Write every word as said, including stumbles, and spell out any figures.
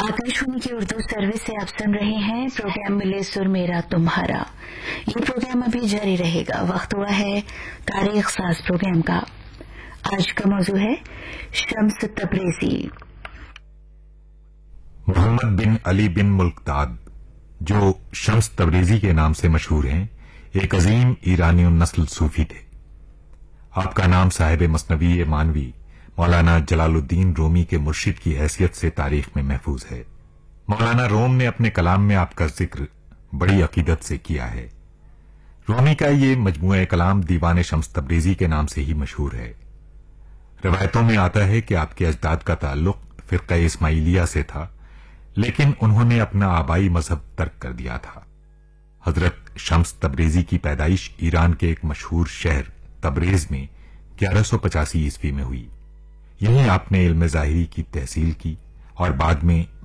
आकाशवाणी की उर्दू सर्विस से आप सुन रहे हैं प्रोग्राम मिले सुर मेरा तुम्हारा। ये प्रोग्राम अभी जारी रहेगा। वक्त हुआ है तारीख साज प्रोग्राम का। आज का मौजू है शम्स तबरेजी। मोहम्मद बिन अली बिन मुल्कदाद, जो शम्स तबरेजी के नाम से मशहूर हैं, एक अजीम ईरानी नस्ल सूफी थे। आपका नाम साहिब मसनवी मानवी मौलाना जलालुद्दीन रूमी के मुर्शिद की हैसियत से तारीख में महफूज है। मौलाना रोम ने अपने कलाम में आपका जिक्र बड़ी अकीदत से किया है। रूमी का ये मजमूआ कलाम दीवान शम्स तबरेजी के नाम से ही मशहूर है। रवायतों में आता है कि आपके अजदाद का ताल्लुक फिरका इस्माइलिया से था, लेकिन उन्होंने अपना आबाई मजहब तर्क कर दिया था। हजरत शम्स तबरेजी की पैदाइश ईरान के एक मशहूर शहर तबरेज में ग्यारह सौ पचासी ईस्वी में हुई। यहीं आपने इल्म ज़ाहिरी की तहसील की और बाद में